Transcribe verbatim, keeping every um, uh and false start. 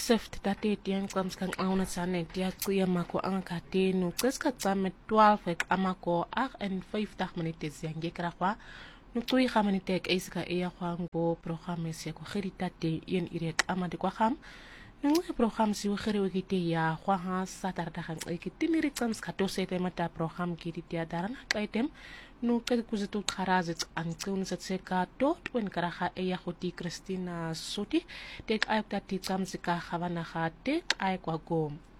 Sift dat dit yang kwams kang auna sane dia kuya mako ang katenu kreska tsame twaalf ek amako ag en vyftig minute yang gekrakwa no tui gamanitek eiska eya kwango programme se ko geritate yen irek amade kwa gam no program si gere wegite ya kwa ha satarda kan ekitiniri tsams kato sete mata program ki dia darana kaitem no ke kuzitu kharazet ang tsun setseka dot wen karaha eya khoti Christina Soti tek ayok tati tsams ka khawana khate ay kwa gom